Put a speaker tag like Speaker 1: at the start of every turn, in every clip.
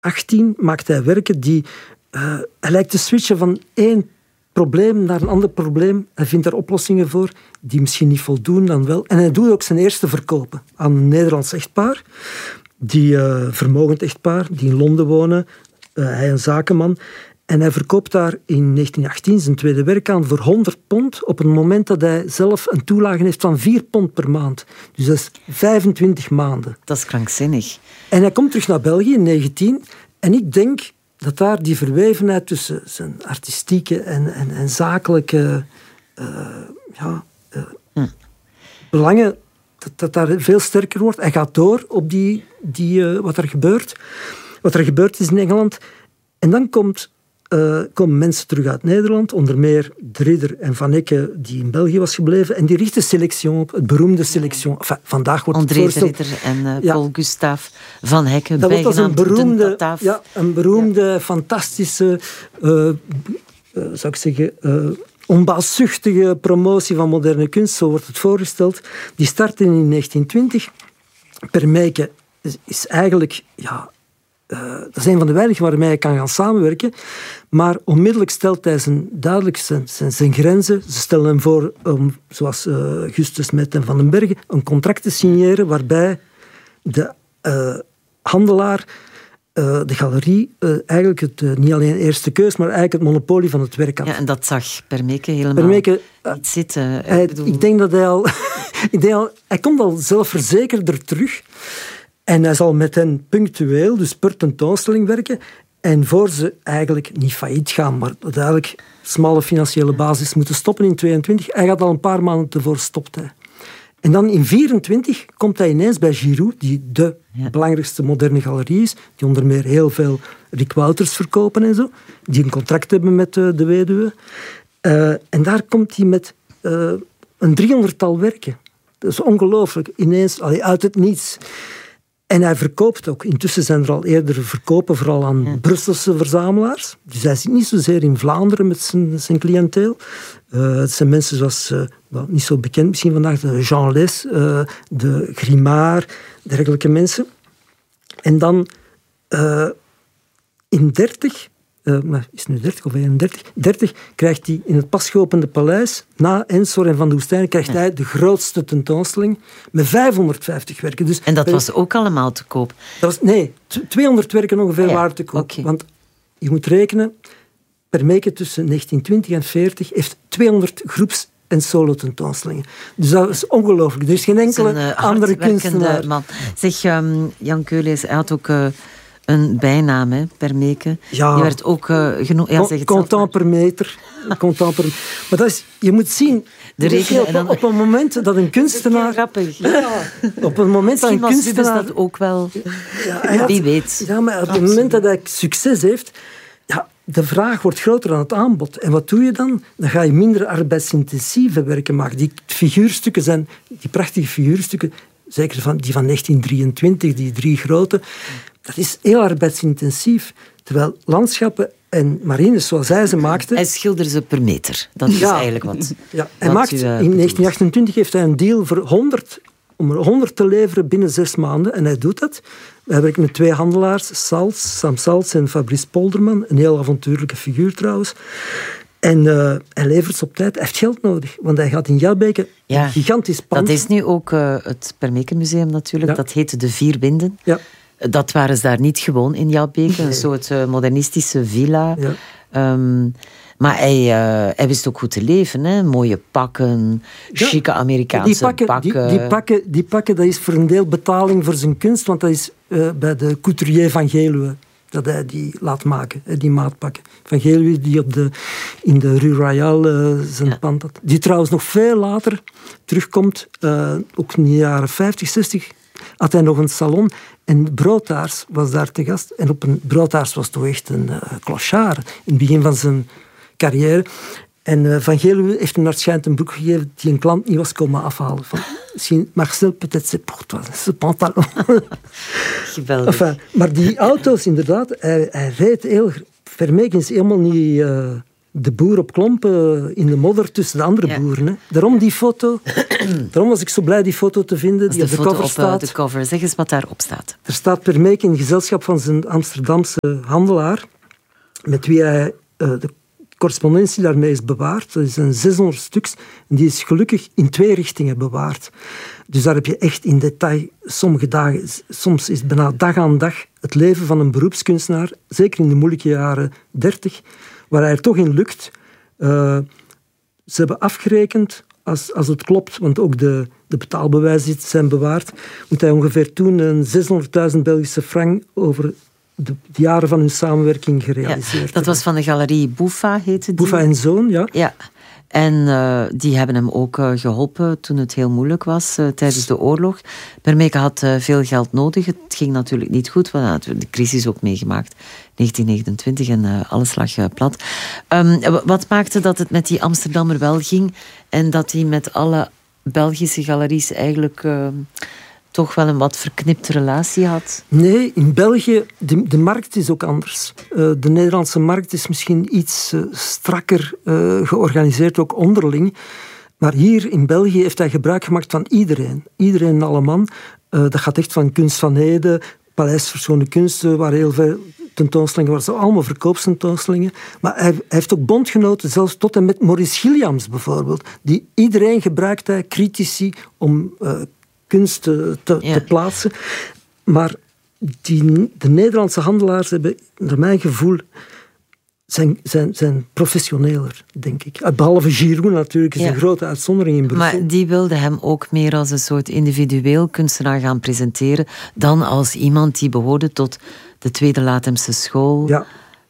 Speaker 1: 18 maakt hij werken die... hij lijkt te switchen van één probleem naar een ander probleem. Hij vindt er oplossingen voor die misschien niet voldoen dan wel. En hij doet ook zijn eerste verkopen aan een Nederlands echtpaar. Die vermogend echtpaar, die in Londen wonen. Hij een zakenman. En hij verkoopt daar in 1918 zijn tweede werk aan voor £100 op het moment dat hij zelf een toelage heeft van £4 per maand. Dus dat is 25 maanden.
Speaker 2: Dat is krankzinnig.
Speaker 1: En hij komt terug naar België in 19 en ik denk dat daar die verwevenheid tussen zijn artistieke en zakelijke belangen, dat daar veel sterker wordt. Hij gaat door op wat er gebeurt. Wat er gebeurd is in Engeland. En dan komen mensen terug uit Nederland, onder meer de Ridder en Van Ecke, die in België was gebleven, en die richten Selección op, het beroemde Selección. Enfin, vandaag wordt
Speaker 2: André
Speaker 1: het
Speaker 2: de Ridder en Paul Gustave Van Hecke,
Speaker 1: dat was een beroemde, fantastische, zou ik zeggen, onbaatzuchtige promotie van moderne kunst, zo wordt het voorgesteld. Die startte in 1920. Permeke is eigenlijk... dat is een van de weinigen waarmee hij kan gaan samenwerken. Maar onmiddellijk stelt hij zijn grenzen. Ze stellen hem voor om, zoals Gustus Met en Van den Bergen, een contract te signeren waarbij de handelaar, de galerie, eigenlijk niet alleen eerste keus, maar eigenlijk het monopolie van het werk had.
Speaker 2: Ja, en dat zag Permeke helemaal niet zitten.
Speaker 1: Ik denk dat hij komt al zelfverzekerder terug. En hij zal met hen punctueel, dus per tentoonstelling werken. En voor ze eigenlijk niet failliet gaan, maar uiteindelijk smalle financiële basis moeten stoppen in 22. Hij gaat al een paar maanden tevoren stopt hij. En dan in 24 komt hij ineens bij Giroux, die de belangrijkste moderne galerie is, die onder meer heel veel Rick Wouters verkopen en zo, die een contract hebben met de weduwe. En daar komt hij met een 300-tal werken. Dat is ongelooflijk. Ineens, uit het niets. En hij verkoopt ook. Intussen zijn er al eerder verkopen, vooral aan Brusselse verzamelaars. Dus hij zit niet zozeer in Vlaanderen met zijn cliënteel. Het zijn mensen zoals, niet zo bekend misschien vandaag, de Jean Les, de Grimard, dergelijke mensen. En dan in 30... is het nu 30 of 31? 30 krijgt hij in het pas geopende paleis, na Ensor en Van de Woestijn, krijgt hij de grootste tentoonstelling met 550 werken. Dus
Speaker 2: en dat was ook allemaal te koop?
Speaker 1: 200 werken ongeveer waren te koop.
Speaker 2: Okay.
Speaker 1: Want je moet rekenen, Permeke tussen 1920 en 40 heeft 200 groeps- en solo-tentoonstellingen. Dus dat is ongelooflijk. Er is geen enkele andere kunstenaar.
Speaker 2: Man. Zeg, Jan Keulees, hij had ook... een bijnaam, hè, Permeke.
Speaker 1: Ja.
Speaker 2: Die werd ook genoemd...
Speaker 1: Content per meter. Maar dat is, je moet zien... Op een moment dat een kunstenaar...
Speaker 2: Grappig.
Speaker 1: Ja, op een moment dat een kunstenaar...
Speaker 2: dat ook wel... Wie weet.
Speaker 1: Ja, maar op het moment dat hij succes heeft... Ja, de vraag wordt groter dan het aanbod. En wat doe je dan? Dan ga je minder arbeidsintensieve werken maken. Die figuurstukken zijn... Die prachtige figuurstukken... Zeker die van 1923, die 3 grote... Dat is heel arbeidsintensief. Terwijl landschappen en marines, zoals hij ze maakte...
Speaker 2: Hij schilderde ze per meter. Dat is eigenlijk wat...
Speaker 1: Ja. Hij maakt, in 1928 heeft hij een deal voor 100... om er 100 te leveren binnen 6 maanden. En hij doet dat. Hij werkt met 2 handelaars, Sam Salz en Fabrice Polderman. Een heel avontuurlijke figuur trouwens. En hij levert ze op tijd. Hij heeft geld nodig, want hij gaat in Jalbeke een gigantisch pand.
Speaker 2: Dat is nu ook het Permeke Museum natuurlijk. Ja. Dat heette de 4 Winden. Ja. Dat waren ze daar niet gewoon in Jalbeke. Een soort modernistische villa. Ja. Maar hij wist ook goed te leven. Hè? Mooie pakken, chique Amerikaanse pakken.
Speaker 1: Die pakken, dat is voor een deel betaling voor zijn kunst. Want dat is bij de couturier van Geluwe dat hij die laat maken, die maatpakken. Van Geluwe die in de Rue Royale zijn pand had. Die trouwens nog veel later terugkomt, ook in de jaren 50, 60... had hij nog een salon en Broodtaars was daar te gast. En Broodtaars was toch echt een clochard in het begin van zijn carrière. En Van Geluwe heeft hem naar het schijnt een boek gegeven die een klant niet was komen afhalen. Van, misschien Marcel, peut-être c'est pour toi, ce pantalon.
Speaker 2: Geweldig.
Speaker 1: Enfin, maar die auto's inderdaad, hij reed heel... Vermeeken is helemaal niet de boer op Klompen in de modder tussen de andere boeren. Hè. Daarom die foto. Daarom was ik zo blij die foto te vinden. Die op de cover staat.
Speaker 2: De cover. Zeg eens wat daarop staat.
Speaker 1: Er staat Permeke in gezelschap van zijn Amsterdamse handelaar, met wie hij de correspondentie daarmee is bewaard. Dat is een 600 stuks. En die is gelukkig in 2 richtingen bewaard. Dus daar heb je echt in detail sommige dagen, soms is het bijna dag aan dag het leven van een beroepskunstenaar, zeker in de moeilijke jaren 30, waar hij er toch in lukt. Ze hebben afgerekend, als het klopt, want ook de betaalbewijzen zijn bewaard, moet hij ongeveer toen een 600.000 Belgische frank over de jaren van hun samenwerking gerealiseerd.
Speaker 2: Ja, dat was van de galerie Bouffa, heette die.
Speaker 1: Bouffa en Zoon, ja.
Speaker 2: Ja. En die hebben hem ook geholpen toen het heel moeilijk was tijdens de oorlog. Permeke had veel geld nodig. Het ging natuurlijk niet goed. We hadden de crisis ook meegemaakt. 1929 en alles lag plat. Wat maakte dat het met die Amsterdammer wel ging en dat hij met alle Belgische galeries eigenlijk toch wel een wat verknipte relatie had? Nee,
Speaker 1: in België, de markt is ook anders. De Nederlandse markt is misschien iets strakker georganiseerd, ook onderling. Maar hier in België heeft hij gebruik gemaakt van iedereen. Iedereen en alle man. Dat gaat echt van Kunst van Ede, Paleis Verschone Kunsten, waar heel veel tentoonstellingen waren. Allemaal verkoopstentoonstellingen. Maar hij heeft ook bondgenoten, zelfs tot en met Maurice Gilliams bijvoorbeeld. Die iedereen gebruikt hij, critici, om kunst te plaatsen. Maar de Nederlandse handelaars hebben, naar mijn gevoel, zijn professioneler, denk ik. Behalve Giroud natuurlijk, is een grote uitzondering in Brussel.
Speaker 2: Maar die wilde hem ook meer als een soort individueel kunstenaar gaan presenteren dan als iemand die behoorde tot de Tweede Latemse school. Ja.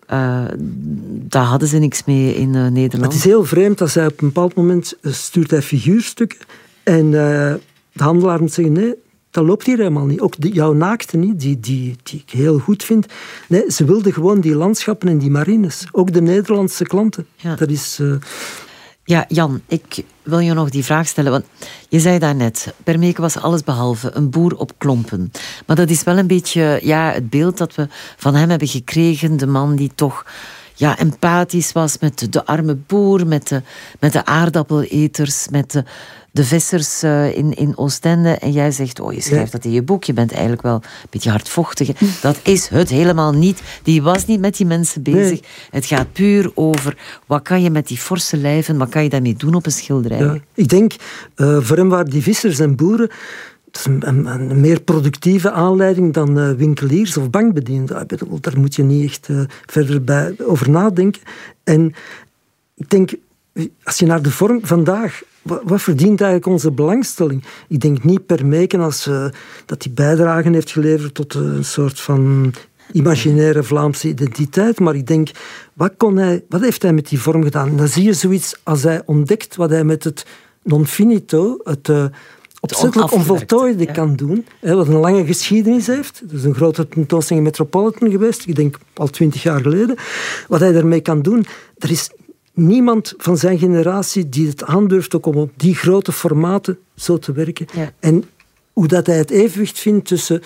Speaker 2: Daar hadden ze niks mee in Nederland.
Speaker 1: Maar het is heel vreemd dat hij op een bepaald moment stuurt hij figuurstukken en de handelaar moet zeggen, nee, dat loopt hier helemaal niet. Ook jouw naakte niet, die ik heel goed vind. Nee, ze wilden gewoon die landschappen en die marines. Ook de Nederlandse klanten. Ja. Dat is...
Speaker 2: Ja, Jan, ik wil je nog die vraag stellen. Want je zei daarnet, Permeke was allesbehalve een boer op Klompen. Maar dat is wel een beetje het beeld dat we van hem hebben gekregen. De man die toch empathisch was met de arme boer, met de aardappeleters, met de vissers in Oostende. En jij zegt, je schrijft dat in je boek. Je bent eigenlijk wel een beetje hardvochtig. Dat is het helemaal niet. Die was niet met die mensen bezig. Nee. Het gaat puur over, wat kan je met die forse lijven, wat kan je daarmee doen op een schilderij? Ja,
Speaker 1: ik denk, voor hem waren die vissers en boeren, dat is een meer productieve aanleiding dan winkeliers of bankbedienden. Daar moet je niet echt verder over nadenken. En ik denk, als je naar de vorm vandaag, wat verdient eigenlijk onze belangstelling? Ik denk niet Permeke dat hij bijdragen heeft geleverd tot een soort van imaginaire Vlaamse identiteit, maar ik denk, wat heeft hij met die vorm gedaan? En dan zie je zoiets als hij ontdekt wat hij met het non finito, het opzettelijk onvoltooide kan doen, wat een lange geschiedenis heeft. Dat is een grote tentoonstelling in Metropolitan geweest, ik denk al 20 jaar geleden. Wat hij daarmee kan doen, er is niemand van zijn generatie die het aandurft ook om op die grote formaten zo te werken. Ja. En hoe dat hij het evenwicht vindt tussen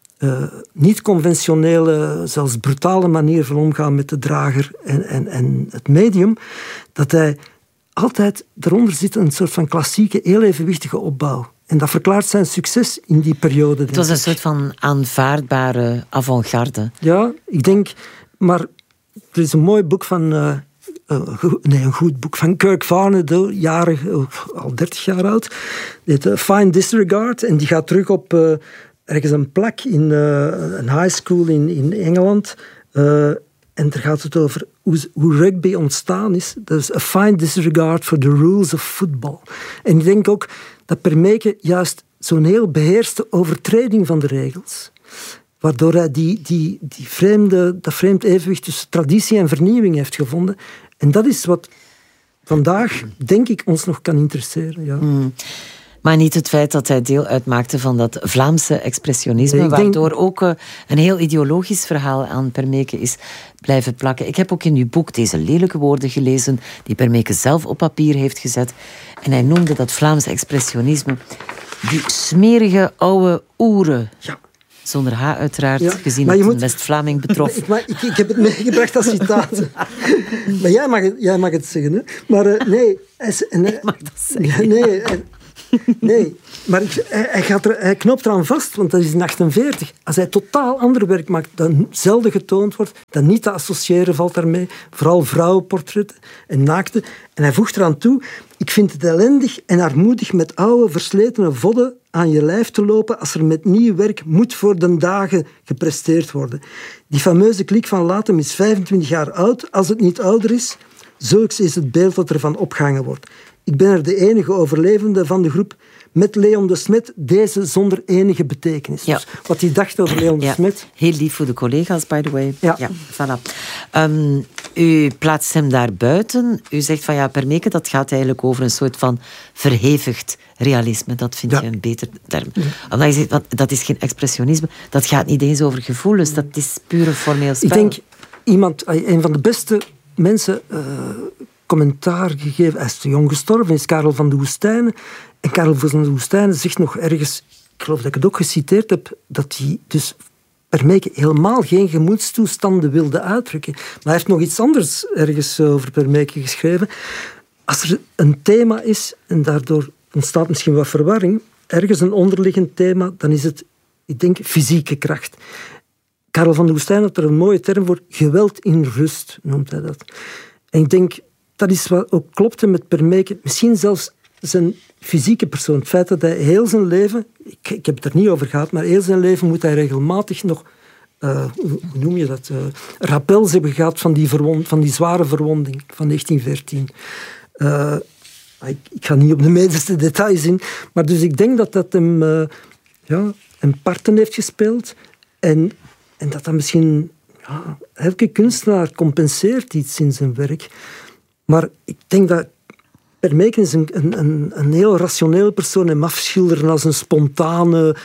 Speaker 1: niet-conventionele, zelfs brutale manier van omgaan met de drager en het medium, dat hij altijd eronder zit een soort van klassieke, heel evenwichtige opbouw. En dat verklaart zijn succes in die periode.
Speaker 2: Het was een soort van aanvaardbare avant-garde.
Speaker 1: Ja, ik denk, maar er is een mooi boek van... een goed boek van Kirk Varnado, al 30 jaar oud. Het heet Fine Disregard. En die gaat terug op ergens een plek in een high school in Engeland. En daar gaat het over hoe rugby ontstaan is. Dat is a fine disregard for the rules of football. En ik denk ook dat Permeke juist zo'n heel beheerste overtreding van de regels, waardoor hij dat vreemd evenwicht tussen traditie en vernieuwing heeft gevonden. En dat is wat vandaag, denk ik, ons nog kan interesseren. Ja.
Speaker 2: Maar niet het feit dat hij deel uitmaakte van dat Vlaamse expressionisme, waardoor ook een heel ideologisch verhaal aan Permeke is blijven plakken. Ik heb ook in uw boek deze lelijke woorden gelezen die Permeke zelf op papier heeft gezet. En hij noemde dat Vlaamse expressionisme die smerige oude oeren.
Speaker 1: Ja.
Speaker 2: Zonder H uiteraard, gezien dat het West-Vlaming betrof.
Speaker 1: Ik heb het meegebracht als citaat. Maar jij mag het zeggen. Hè? Maar nee...
Speaker 2: Ik mag dat zeggen.
Speaker 1: Nee, maar hij knopt eraan vast, want dat is in 1948. Als hij totaal ander werk maakt, dat zelden getoond wordt, dat niet te associëren valt daarmee, vooral vrouwenportretten en naakten. En hij voegt eraan toe, ik vind het ellendig en armoedig met oude, versletene vodden aan je lijf te lopen als er met nieuw werk moet voor den dagen gepresteerd worden. Die fameuze kliek van Latem is 25 jaar oud, als het niet ouder is. Zulks is het beeld dat ervan opgehangen wordt. Ik ben er de enige overlevende van de groep met Leon de Smet, deze zonder enige betekenis.
Speaker 2: Ja.
Speaker 1: Dus wat hij dacht over Leon de Smet.
Speaker 2: Heel lief voor de collega's, by the way.
Speaker 1: Ja.
Speaker 2: Voilà. U plaatst hem daar buiten. U zegt van Permeke, dat gaat eigenlijk over een soort van verhevigd realisme. Dat vind je een beter term. Omdat je zegt, dat is geen expressionisme. Dat gaat niet eens over gevoelens. Dat is pure formeel spel.
Speaker 1: Ik denk, een van de beste mensen... commentaar gegeven. Hij is te jong gestorven, is Karel van de Woestijnen. En Karel van de Woestijnen zegt nog ergens, ik geloof dat ik het ook geciteerd heb, dat hij dus Permeke helemaal geen gemoedstoestanden wilde uitdrukken. Maar hij heeft nog iets anders ergens over Permeke geschreven. Als er een thema is, en daardoor ontstaat misschien wat verwarring, ergens een onderliggend thema, dan is het, ik denk, fysieke kracht. Karel van de Woestijnen had er een mooie term voor, geweld in rust, noemt hij dat. En ik denk, dat is wat ook klopte met Permeke. Misschien zelfs zijn fysieke persoon. Het feit dat hij heel zijn leven... Ik heb het er niet over gehad, maar heel zijn leven moet hij regelmatig nog... hoe noem je dat? Rappels hebben gehad van die zware verwonding van 1914. Ik ga niet op de meeste details in. Maar dus ik denk dat hem een parten heeft gespeeld. En dat misschien... Ja, elke kunstenaar compenseert iets in zijn werk. Maar ik denk dat Permeke is een heel rationeel persoon en afschilderen als een spontane,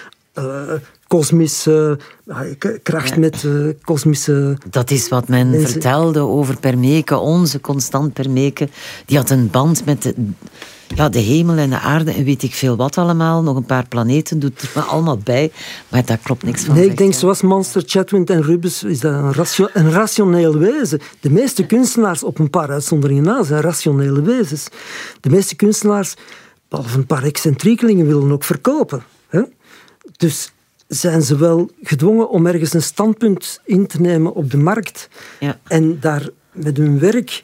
Speaker 1: kosmische kracht met kosmische...
Speaker 2: Dat is wat men vertelde over Permeke, onze Constant Permeke. Die had een band met de hemel en de aarde en weet ik veel wat allemaal. Nog een paar planeten, doet er allemaal bij. Maar daar klopt niks van.
Speaker 1: Nee, ik denk zoals Monster, Chatwin en Rubens is dat een rationeel wezen. De meeste kunstenaars, op een paar uitzonderingen na, zijn rationele wezens. De meeste kunstenaars, behalve een paar excentriekelingen, willen ook verkopen. Hè? Dus zijn ze wel gedwongen om ergens een standpunt in te nemen op de markt. Ja. En daar met hun werk...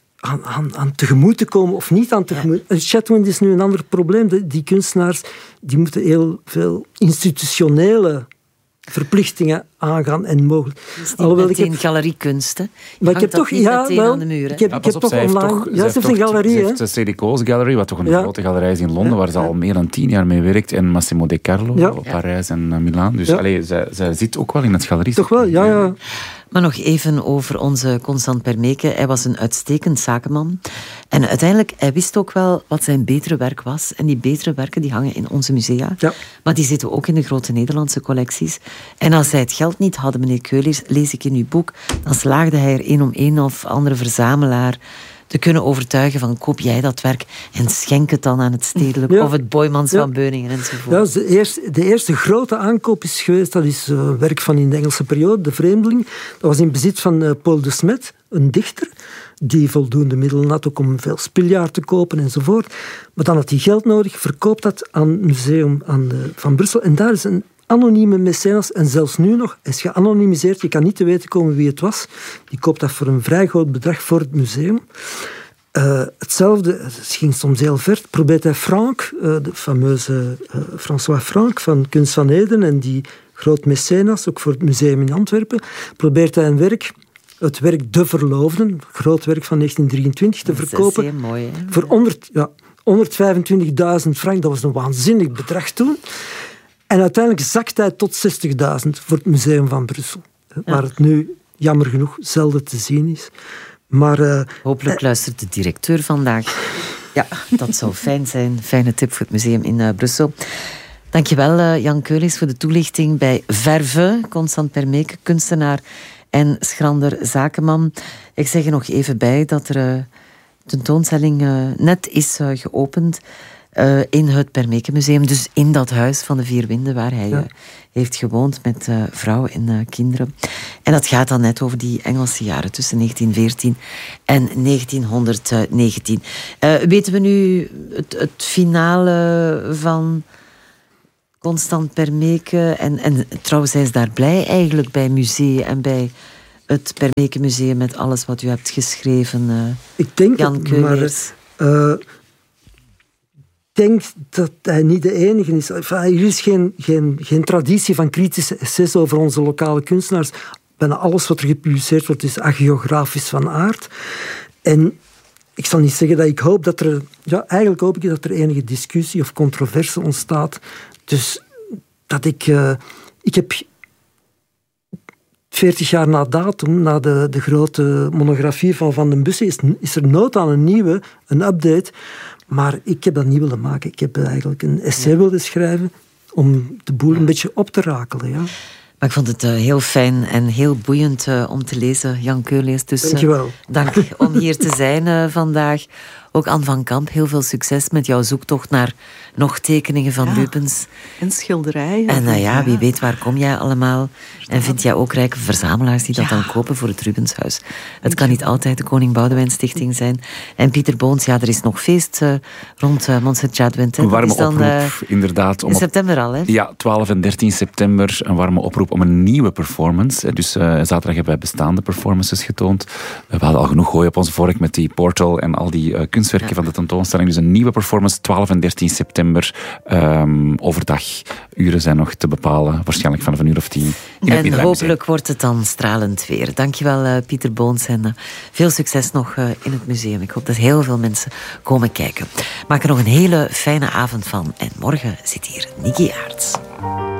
Speaker 1: Aan tegemoet te komen of niet aan tegemoet. Ja. Chatwin is nu een ander probleem. Die kunstenaars die moeten heel veel institutionele verplichtingen aangaan en mogelijk.
Speaker 2: Alhoewel ik heb galeriekunst, hè?
Speaker 1: Maar ik heb toch
Speaker 2: aan de muur, hè?
Speaker 1: Ik heb toch online. Ze heeft een galerie.
Speaker 3: Ze heeft de C.D. Coles Gallery, wat toch een grote galerij is in Londen, waar ze al meer dan 10 jaar mee werkt, en Massimo De Carlo, Parijs en Milaan. Dus zij zit ook wel in het galerie.
Speaker 1: Toch wel, ja.
Speaker 2: Maar nog even over onze Constant Permeke. Hij was een uitstekend zakenman. En uiteindelijk, hij wist ook wel wat zijn betere werk was. En die betere werken die hangen in onze musea. Ja. Maar die zitten ook in de grote Nederlandse collecties. En als zij het geld niet hadden, meneer Keulers, lees ik in uw boek, dan slaagde hij er een om een of andere verzamelaar te kunnen overtuigen van koop jij dat werk en schenk het dan aan het Stedelijk of het Boijmans van Beuningen enzovoort.
Speaker 1: Ja, de eerste grote aankoop is geweest, dat is werk van in de Engelse periode, De Vreemdeling. Dat was in bezit van Paul de Smet, een dichter, die voldoende middelen had ook om veel spiljaar te kopen enzovoort. Maar dan had hij geld nodig, verkoopt dat aan het museum van Brussel en daar is een anonieme mecenas, en zelfs nu nog, hij is geanonimiseerd, je kan niet te weten komen wie het was. Die koopt dat voor een vrij groot bedrag voor het museum. Hetzelfde, het ging soms heel ver, probeert hij Frank, de fameuze François Frank van Kunst van Eden en die groot mecenas, ook voor het museum in Antwerpen, probeert hij het werk De Verloofden, groot werk van 1923, te verkopen.
Speaker 2: Dat is zeer mooi, hè?
Speaker 1: Voor 125.000 frank, dat was een waanzinnig bedrag toen. En uiteindelijk zakt hij tot 60.000 voor het Museum van Brussel. Waar het nu, jammer genoeg, zelden te zien is. Maar,
Speaker 2: hopelijk luistert de directeur vandaag. Ja, dat zou fijn zijn. Fijne tip voor het museum in Brussel. Dankjewel, Jan Keulers, voor de toelichting bij Verve, Constant Permeke, kunstenaar en schrander zakenman. Ik zeg er nog even bij dat er tentoonstelling net is geopend. in het Permeke Museum. Dus in dat huis van de Vier Winden waar hij heeft gewoond met vrouw en kinderen. En dat gaat dan net over die Engelse jaren tussen 1914 en 1919. Weten we nu het finale van Constant Permeke? En trouwens, hij is daar blij eigenlijk bij Musée en bij het Permeke Museum met alles wat u hebt geschreven,
Speaker 1: ik denk
Speaker 2: Jan Keulers.
Speaker 1: Ik denk dat hij niet de enige is. Er is geen traditie van kritische essays over onze lokale kunstenaars. Bijna alles wat er gepubliceerd wordt is agiografisch van aard. En ik zal niet zeggen dat ik hoop dat er... Ja, eigenlijk hoop ik dat er enige discussie of controverse ontstaat. Dus dat ik heb 40 jaar na datum, na de grote monografie van Van den Bussen, is er nood aan een nieuwe, een update. Maar ik heb dat niet willen maken. Ik heb eigenlijk een essay willen schrijven om de boel een beetje op te rakelen. Ja.
Speaker 2: Maar ik vond het heel fijn en heel boeiend om te lezen, Jan Keulers. Dus,
Speaker 1: dankjewel.
Speaker 2: Dank om hier te zijn vandaag. Ook Anne van Kamp, heel veel succes met jouw zoektocht naar nog tekeningen van Rubens.
Speaker 4: En schilderijen.
Speaker 2: En wie weet waar kom jij allemaal. En vind jij ook rijke verzamelaars die dat dan kopen voor het Rubenshuis. Het kan niet altijd de Koning Boudewijn Stichting zijn. En Pieter Boons, er is nog feest rond Montserrat-Wendt.
Speaker 3: Een warme oproep, inderdaad.
Speaker 2: In september al, hè?
Speaker 3: Ja, 12 en 13 september een warme oproep om een nieuwe performance. Dus zaterdag hebben wij bestaande performances getoond. We hadden al genoeg gooi op onze vork met die portal en al die kunstwerken van de tentoonstelling. Dus een nieuwe performance, 12 en 13 september. Overdag. Uren zijn nog te bepalen. Waarschijnlijk vanaf 10:00
Speaker 2: En hopelijk wordt het dan stralend weer. Dankjewel Pieter Boons en veel succes nog in het museum. Ik hoop dat heel veel mensen komen kijken. Maak er nog een hele fijne avond van. En morgen zit hier Nicky Aerts.